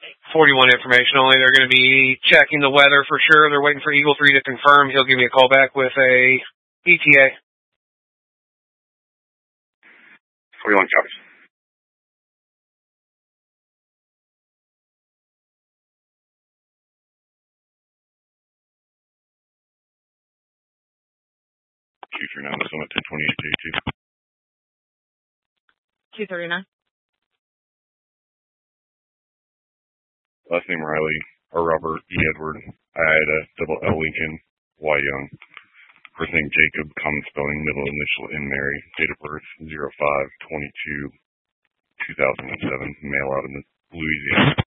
41 information only. They're going to be checking the weather for sure. They're waiting for Eagle 3 to confirm. He'll give me a call back with a ETA. 41 copies. Q39, this one at 1028 239. Last name Riley, or Robert E. Edward, Ida, double L Lincoln, Y Young. First name Jacob, common spelling, middle initial N Mary. Date of birth 05/22/2007. Male out in Louisiana.